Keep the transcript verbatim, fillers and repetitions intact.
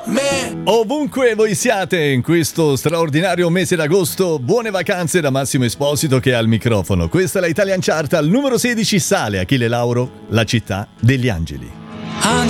Me. Ovunque voi siate in questo straordinario mese d'agosto, buone vacanze da Massimo Esposito che è al microfono. Questa è la Italian Chart, al numero sedici sale Achille Lauro, La città degli angeli.